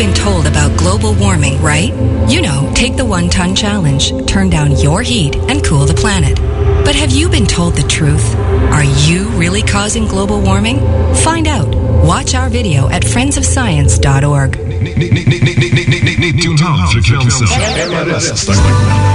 been told about global warming, right? You know, take the 1 ton challenge, turn down your heat, and cool the planet. But have you been told the truth? Are you really causing global warming? Find out. Watch our video at friendsofscience.org.